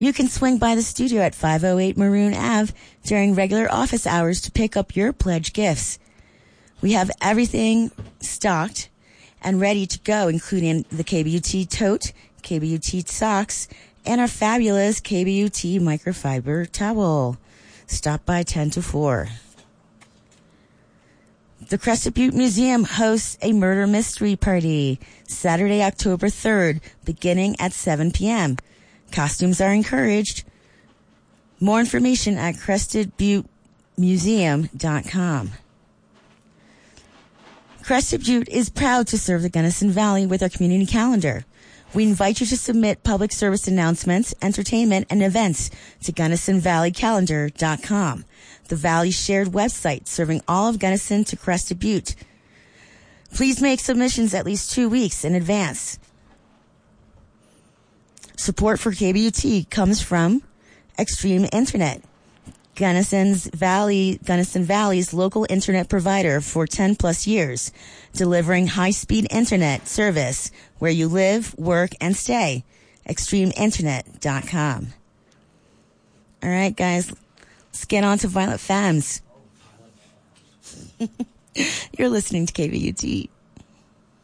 You can swing by the studio at 508 Maroon Ave during regular office hours to pick up your pledge gifts. We have everything stocked and ready to go, including the KBUT tote, KBUT socks, and our fabulous KBUT microfiber towel. Stop by 10 to 4. The Crested Butte Museum hosts a murder mystery party Saturday, October 3rd, beginning at 7 p.m. Costumes are encouraged. More information at CrestedButteMuseum.com. Crested Butte is proud to serve the Gunnison Valley with our community calendar. We invite you to submit public service announcements, entertainment, and events to GunnisonValleyCalendar.com, the Valley's shared website serving all of Gunnison to Crested Butte. Please make submissions at least 2 weeks in advance. Support for KBUT comes from Extreme Internet, Gunnison Valley's local internet provider for 10 plus years, delivering high-speed internet service where you live, work, and stay. ExtremeInternet.com. All right, guys, let's get on to Violent Femmes. You're listening to KBUT.